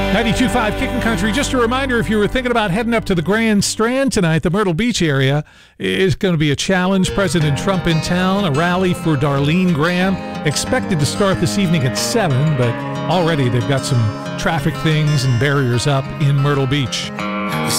92.5 Kickin' Country. Just a reminder, if you were thinking about heading up to the Grand Strand tonight, the Myrtle Beach area is going to be a challenge. President Trump in town, a rally for Darlene Graham, expected to start this evening at 7, but already they've got some traffic things and barriers up in Myrtle Beach.